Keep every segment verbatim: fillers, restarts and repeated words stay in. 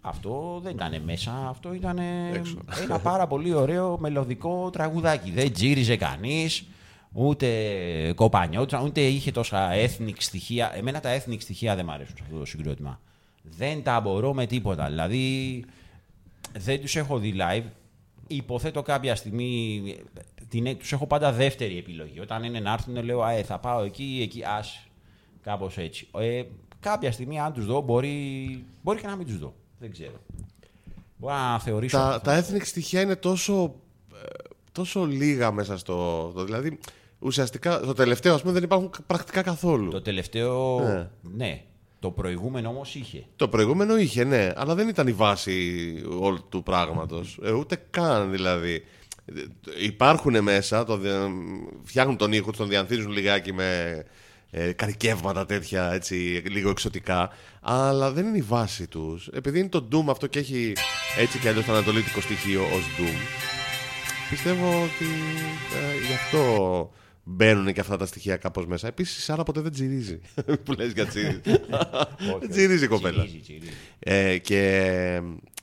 Αυτό δεν ήταν μέσα, αυτό ήταν ένα πάρα πολύ ωραίο μελωδικό τραγουδάκι. Δεν τζίριζε κανείς, ούτε κοπανιόντουσαν, ούτε είχε τόσα ethnic στοιχεία. Εμένα τα ethnic στοιχεία δεν μ' αρέσουν σε αυτό το συγκρότημα. Δεν τα μπορώ με τίποτα. Δηλαδή δεν τους έχω δει live. Υποθέτω κάποια στιγμή, την, τους έχω πάντα δεύτερη επιλογή. Όταν είναι να έρθουν λέω α, ε, θα πάω εκεί, εκεί, ας, κάπως έτσι. Ε, κάποια στιγμή αν τους δω μπορεί, μπορεί και να μην τους δω. Δεν ξέρω. Μπορώ να θεωρήσω. Τα, τα ethnic στοιχεία είναι τόσο, τόσο λίγα μέσα στο. Το, δηλαδή, ουσιαστικά το τελευταίο, ας πούμε, δεν υπάρχουν πρακτικά καθόλου. Το τελευταίο. Ναι. ναι. Το προηγούμενο όμως είχε. Το προηγούμενο είχε, ναι. Αλλά δεν ήταν η βάση όλου του πράγματος. Ε, ούτε καν δηλαδή. Υπάρχουν μέσα, το, φτιάχνουν τον ήχο, τον διανθίζουν λιγάκι με. Ε, καρικεύματα τέτοια, έτσι, λίγο εξωτικά, αλλά δεν είναι η βάση τους. Επειδή είναι το Doom αυτό και έχει έτσι και αλλιώς το ανατολίτικο στοιχείο ως Doom, πιστεύω ότι ε, γι' αυτό μπαίνουν και αυτά τα στοιχεία κάπως μέσα. Επίσης η Σάρα ποτέ δεν τσιρίζει. Που λες για τσιρίζει. Δεν τσιρίζει η κοπέλα. Τσιρίζει, τσιρίζει. Ε, και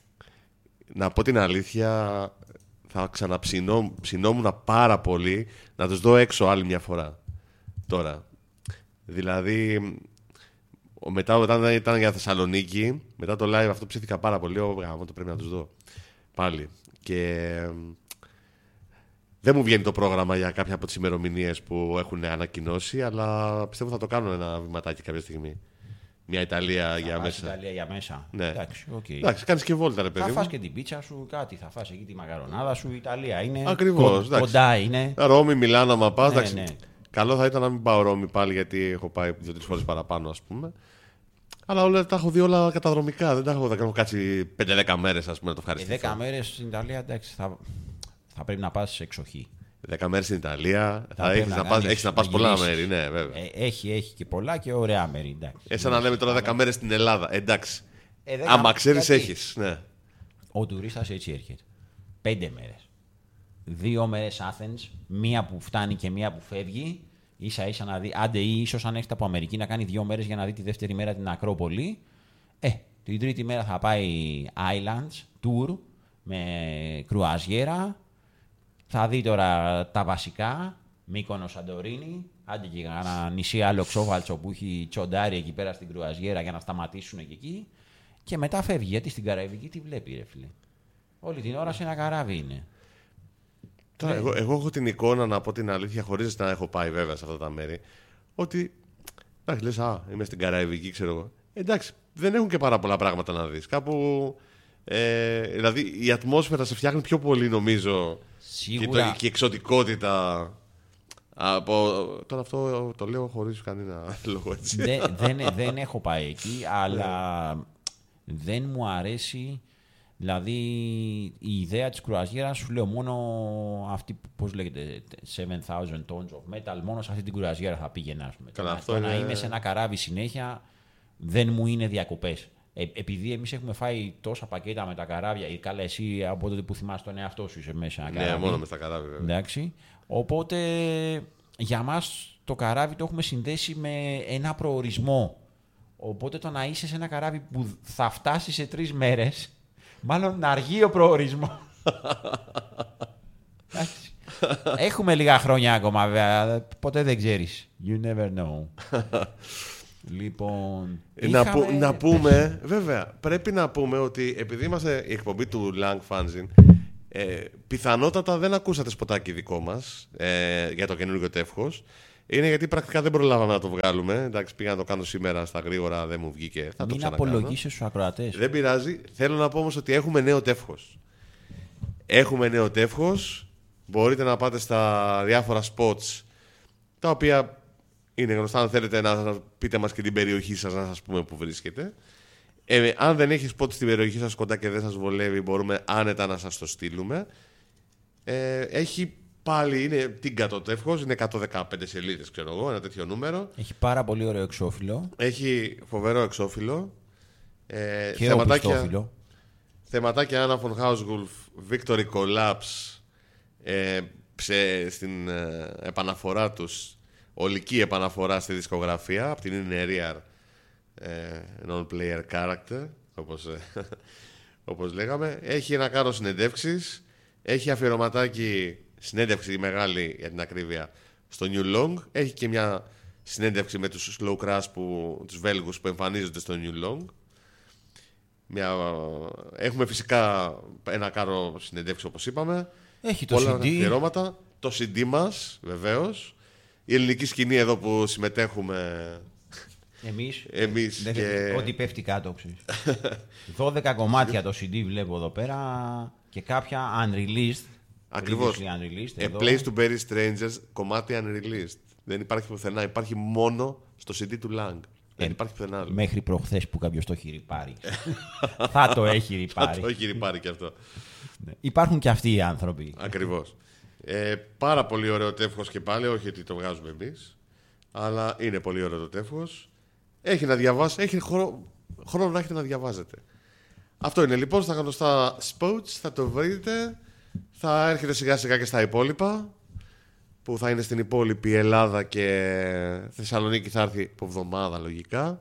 να πω την αλήθεια, θα ξαναψινόμουν πάρα πολύ να τους δω έξω άλλη μια φορά. Τώρα. Δηλαδή, μετά όταν ήταν για Θεσσαλονίκη, μετά το live αυτό ψήθηκα πάρα πολύ. Λέω, γάμο, το πρέπει να τους δω πάλι. Και δεν μου βγαίνει το πρόγραμμα για κάποια από τις ημερομηνίες που έχουν ανακοινώσει, αλλά πιστεύω θα το κάνω ένα βηματάκι κάποια στιγμή. Μια Ιταλία θα για μέσα. Ιταλία για μέσα. Ναι. Εντάξει, okay. Εντάξει, κάνεις και βόλτα, ρε παιδί. Θα μου. φας και την πίτσα σου, κάτι. Θα φας εκεί τη μακαρονάδα σου. Η Ιταλία είναι. Ακριβώς. Κο, κοντά είναι. Ρώμη, Μιλάνο, μα πας. Ναι, εντάξει. ναι. Καλό θα ήταν να μην πάω Ρώμη πάλι, γιατί έχω πάει δύο-τρεις φορές παραπάνω, ας πούμε. Αλλά όλα τα έχω δει όλα καταδρομικά. Δεν τα έχω, έχω κάτσει πέντε δέκα μέρες, ας πούμε, να το ευχαριστήσω. δέκα μέρες στην Ιταλία, εντάξει, θα, θα πρέπει να πας σε εξοχή. δέκα μέρες στην Ιταλία. Θα, θα έχεις να, να, πας, έχεις να πας να πολλά μέρη, ναι, βέβαια. Ε, έχει, έχει και πολλά και ωραία μέρη. Ε, σαν να λέμε τώρα δέκα μέρες στην Ελλάδα. Εντάξει. Ε, δέκα... Άμα ξέρεις, έχεις. Ναι. Ο τουρίστας έτσι έρχεται. Πέντε μέρες. Δύο μέρες Athens, μία που φτάνει και μία που φεύγει. Ίσα ίσα να δει, άντε ή ίσως αν έχετε από Αμερική να κάνει δύο μέρες για να δει τη δεύτερη μέρα την Ακρόπολη. Ε, την τρίτη μέρα θα πάει Islands, tour, με κρουαζιέρα. Θα δει τώρα τα βασικά, Μύκονο, Σαντορίνη. Άντε και ένα νησί άλλο ξόβαλτσο που έχει τσοντάρι εκεί πέρα στην κρουαζιέρα για να σταματήσουν και εκεί. Και μετά φεύγει, γιατί στην Καραϊβική τι βλέπει ρε φίλε. Όλη την ώρα σε ένα καράβι είναι. Τώρα, εγώ, εγώ έχω την εικόνα, να πω την αλήθεια, χωρίς να έχω πάει βέβαια σε αυτά τα μέρη, ότι. Εντάξει, λες, α, είμαι στην Καραϊβική, ξέρω εγώ. Εντάξει, δεν έχουν και πάρα πολλά πράγματα να δεις. Κάπου. Ε, δηλαδή, η ατμόσφαιρα σε φτιάχνει πιο πολύ, νομίζω. Σίγουρα. Και, το, και η εξωτικότητα. Από... Τώρα αυτό το λέω χωρίς κανένα λόγο, έτσι. Δε, δεν, δεν έχω πάει εκεί, αλλά δεν μου αρέσει. Δηλαδή η ιδέα της κρουαζιέρας, σου λέω, μόνο αυτή, πώς λέγεται, seven thousand tons of metal, μόνο σε αυτή την κρουαζιέρα θα πήγαινα. Καλά, να, αυτό το είναι... να είμαι σε ένα καράβι συνέχεια δεν μου είναι διακοπές. Ε, επειδή εμείς έχουμε φάει τόσα πακέτα με τα καράβια, ή καλά εσύ από τότε που θυμάσαι τον εαυτό σου είσαι μέσα. Ναι, καράβι, μόνο με τα καράβια βέβαια. Εντάξει. Οπότε για μας το καράβι το έχουμε συνδέσει με ένα προορισμό. Οπότε το να είσαι σε ένα καράβι που θα φτάσει σε τρεις μέρες, μάλλον να αργεί ο προορισμό. Έχουμε λίγα χρόνια ακόμα, βέβαια. Ποτέ δεν ξέρεις. You never know. Λοιπόν. Να, είχαμε... που, να πούμε, βέβαια, πρέπει να πούμε ότι επειδή είμαστε η εκπομπή του Lang Fanzine, ε, πιθανότατα δεν ακούσατε σποτάκι δικό μας ε, για το καινούργιο τεύχος. Είναι γιατί πρακτικά δεν προλάβαμε να το βγάλουμε. Εντάξει, πήγα να το κάνω σήμερα στα γρήγορα, δεν μου βγήκε. Θα Μην το απολογήσεις στους ακροατές. Δεν πειράζει. Θέλω να πω όμως ότι έχουμε νέο τεύχος. Έχουμε νέο τεύχος. Μπορείτε να πάτε στα διάφορα spots, τα οποία είναι γνωστά. Αν θέλετε να πείτε μας και την περιοχή σας, να σας πούμε που βρίσκεται. Ε, αν δεν έχει spot στην περιοχή σας κοντά και δεν σας βολεύει, μπορούμε άνετα να σας το στείλουμε. Ε, έχει πάλι, είναι τίγκα το τεύχος, είναι εκατόν δεκαπέντε σελίδες, ξέρω εγώ, ένα τέτοιο νούμερο. Έχει πάρα πολύ ωραίο εξώφυλλο. Έχει φοβερό εξώφυλλο. Ε, Και θεματάκια, οπισθόφυλλο. θεματάκια Anna von Hausgulf, Victory Collapse, ε, σε, στην ε, επαναφορά τους, ολική επαναφορά στη δισκογραφία από την Ineriar, ε, non-player character, όπως ε, όπως λέγαμε. Έχει ένα κάρο συνεντεύξεις. Έχει αφιερωματάκι, συνέντευξη μεγάλη για την ακρίβεια, στο New Long. Έχει και μια συνέντευξη με τους Slow Crash, που, τους Βέλγους που εμφανίζονται στο New Long. Μια... Έχουμε φυσικά ένα κάρο συνεντεύξη, όπως είπαμε. Έχει το πολλά σι ντι. αφιερώματα. Το σι ντι μας, βεβαίως. Η ελληνική σκηνή εδώ που συμμετέχουμε Εμείς, εμείς δεν, και... ό,τι πέφτει κάτω. δώδεκα κομμάτια το σι ντι βλέπω εδώ πέρα και κάποια unreleased. Ακριβώς. Unreleased, A Place to Bury Strangers, κομμάτι unreleased. Δεν υπάρχει πουθενά. Υπάρχει μόνο στο σι ντι του Lang. Δεν υπάρχει πουθενά άλλο. Μέχρι προχθές που κάποιος το έχει ρυπάρει. Θα το έχει ρυπάρει. Θα το έχει ρυπάρει και αυτό. Υπάρχουν και αυτοί οι άνθρωποι. Ακριβώς. Ε, πάρα πολύ ωραίο τεύχος και πάλι, όχι ότι το βγάζουμε εμείς, αλλά είναι πολύ ωραίο το τεύχος. Έχει να διαβάσει, έχει χρόνο, χρόνο να έχετε να διαβάζετε. Αυτό είναι λοιπόν στα γνωστά spots, θα το βρείτε. Θα έρχεται σιγά σιγά και στα υπόλοιπα, που θα είναι στην υπόλοιπη Ελλάδα και Θεσσαλονίκη, θα έρθει από εβδομάδα λογικά.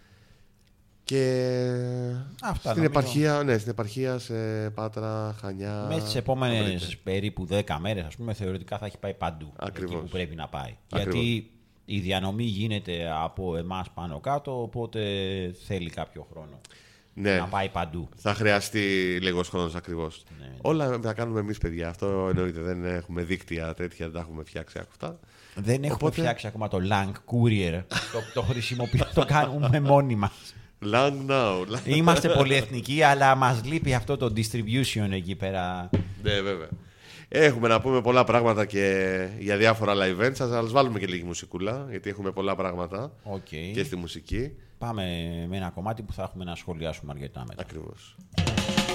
Και Αυτά, στην νομίζω. επαρχία, ναι, στην επαρχία σε Πάτρα, Χανιά. Μέσα στις επόμενες περίπου δέκα μέρες, ας πούμε, θεωρητικά θα έχει πάει παντού. Ακριβώς. Εκεί που πρέπει να πάει. Ακριβώς. Γιατί η διανομή γίνεται από εμάς πάνω κάτω, οπότε θέλει κάποιο χρόνο. Ναι. Να πάει παντού. Θα χρειαστεί λίγος χρόνος ακριβώς. Ναι. Όλα τα κάνουμε εμείς, παιδιά. Αυτό εννοείται. Δεν έχουμε δίκτυα τέτοια, δεν τα έχουμε φτιάξει αυτά. Δεν έχουμε Οπότε... φτιάξει ακόμα το Lang Courier. το, το χρησιμοποιούμε, το κάνουμε μόνοι μας. Long now. Είμαστε πολυεθνικοί, αλλά μας λείπει αυτό το distribution εκεί πέρα. Ναι, βέβαια. Έχουμε να πούμε πολλά πράγματα και για διάφορα live events. Ας ας βάλουμε και λίγη μουσικούλα, γιατί έχουμε πολλά πράγματα Okay. και στη μουσική. Πάμε με ένα κομμάτι που θα έχουμε να σχολιάσουμε αρκετά μετά. Ακριβώς.